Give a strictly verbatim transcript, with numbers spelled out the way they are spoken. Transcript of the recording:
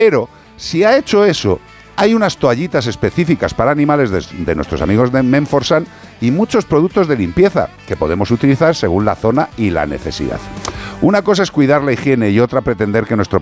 Pero si ha hecho eso, hay unas toallitas específicas para animales de, de nuestros amigos de Menforsan y muchos productos de limpieza que podemos utilizar según la zona y la necesidad. Una cosa es cuidar la higiene y otra pretender que nuestro